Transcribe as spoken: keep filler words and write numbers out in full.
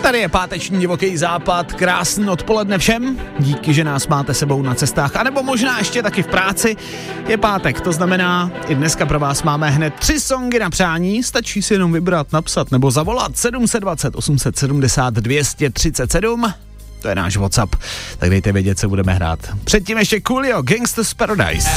Tady je páteční divoký západ, krásný odpoledne všem, díky, že nás máte sebou na cestách, anebo možná ještě taky v práci. Je pátek, to znamená, i dneska pro vás máme hned tři songy na přání, stačí si jenom vybrat, napsat nebo zavolat sedm set dvacet osm set sedmdesát dvě stě třicet sedm, to je náš WhatsApp, tak dejte vědět, co budeme hrát. Předtím ještě Coolio, Gangsta's Paradise.